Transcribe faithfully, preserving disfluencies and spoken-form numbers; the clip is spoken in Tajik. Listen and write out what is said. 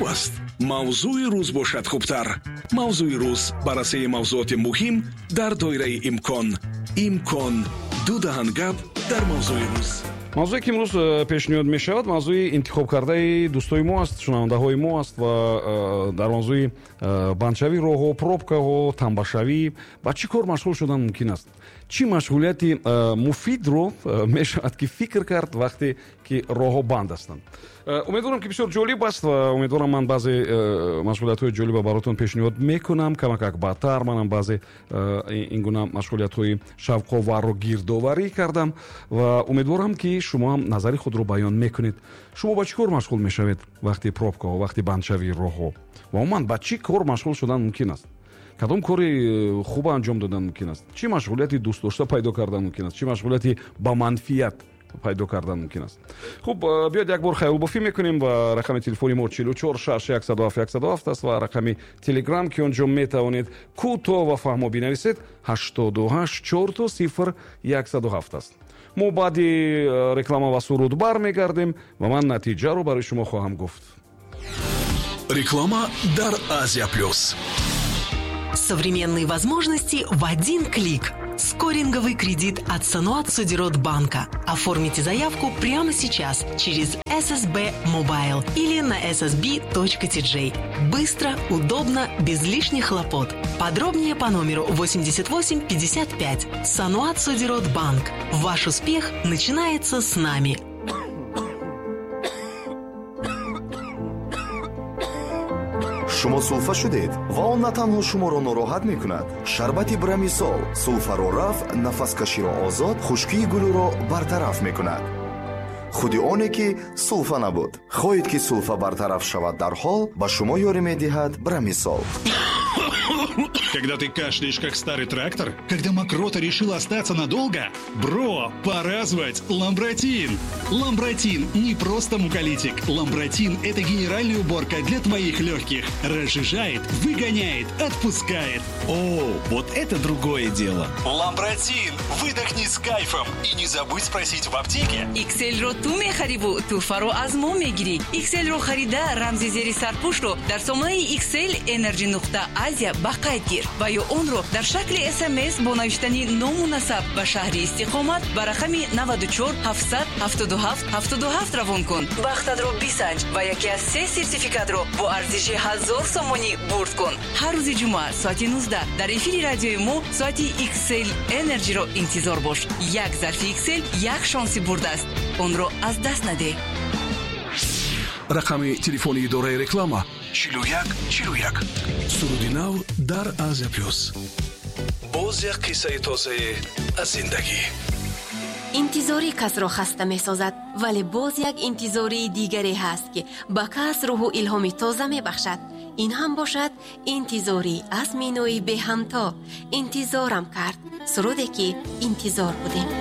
хуб аст. мавзӯи рӯз бошад хубтар. мавзӯи рӯз баррасии мавзуоти муҳим дар доираи имкон. имкон ду даҳангап дар мавзӯи рӯз. мавзӯе ки имрӯз пешниҳод мешавад мавзӯи интихоб кардаи дӯстои мо аст, шунавандаҳои мо аст ва дар мавзӯи бандшавии роҳҳо, пробкаҳо, тамбашавӣ ба чӣ кор машғул шудан мумкин аст? чӣ машғулияти муфидро мешавад ки фикр кард вақте ки роҳҳо банд ҳастанд? умедворам ки бисёр ҷолиб аст ва умедворам ман баъзе машғулиятҳои ҷолиба баротон пешниҳод мекунам. камакак баъдтар манам баъзе ин гуна машғулиятҳои шавқоварро гирдоварӣ кардам ва умедворам ки шумо ҳам назари худро баён мекунед. шумо ба чӣ кор машғул мешавед вақти пробкаҳо, вақти бандшавии роҳҳо? ва умуман ба чӣ кор машғул шудан мумкин аст? кадом кори хуб анҷом додан мумкин аст? чӣ машғулияти дӯстдошта пайдо кардан мумкин аст? чӣ машғулияти ба манфиат пайдо кардан мумкин аст? хуб, биёд як бор хаёлбофӣ мекунем ва рақами телефони мо чилу чор шаш яксад ҳафт яксад ҳафт аст ва рақами телеграм ки онҷо метавонед кӯтоҳ ва фаҳмо бинависед ҳаштоду ҳашт чорто сифр яксад ҳафт аст. мо баъди реклама ва суруд бармегардем ва ман натиҷаро барои шумо хоҳам гуфт. Реклама дар Азия Плюс. Современные возможности в один клик. Скоринговый кредит от Сануат Судирот банка. Оформите заявку прямо сейчас через эс эс би Mobile или на эс эс би точка ти джей. Быстро, удобно, без лишних хлопот. Подробнее по номеру восемьдесят восемь пятьдесят пять. Сануат Судирот банк. Ваш успех начинается с нами. шумо сулфа шудед ва он на танҳо шуморо нороҳат мекунад. шарбати брамисол сулфаро раф, нафаскаширо озод, хушкии гулӯро бартараф мекунад. худи оне ки сулфа набуд. хоҳед ки сулфа бартараф шавад дар ҳол, ба шумо ёрӣ медиҳад брамисол. Когда ты кашляешь, как старый трактор? Когда мокрота решила остаться надолго? Бро, пора звать Ламбротин. Ламбротин не просто муколитик. Ламбротин – это генеральная уборка для твоих легких. Разжижает, выгоняет, отпускает. О, вот это другое дело. Ламбротин, выдохни с кайфом. И не забудь спросить в аптеке. Икселро ту мехарибу, туфаро аз мо мегири. Икселро харида рамзи зери сарпушро дар сомонаи Иксел Energy нуқта Азия ба қайд гир ва ё онро дар шакли эс эм эс бо навиштани ному насаб ва шаҳри истиқомат ба рақами наваду чор ҳафтсад ҳафтоду ҳафт ҳафтоду ҳафт равон кун. Вақтатро бисанҷ ва яке аз се сертификатро бо арзиши ҳазор сомонӣ бурд кун. ҳар рӯзи ҷумъа соати нуздаҳ дар эфири радиои мо соати Иксел Energy-ро интизор бош. Як зарфи Иксел як шонси бурд аст. онро аз даст надеҳ. рақами телефони идораи реклама чилу як чилу як. суруди нав дар Азия Плюс. боз як қиссаи тозае аз зиндагӣ. интизори касро хаста месозад, вале боз як интизори дигаре ҳаст ки ба кас рӯҳу илҳоми тоза мебахшад. ин ҳам бошад интизори аз минои беҳамто. интизорам кард. суруде ки интизор будем.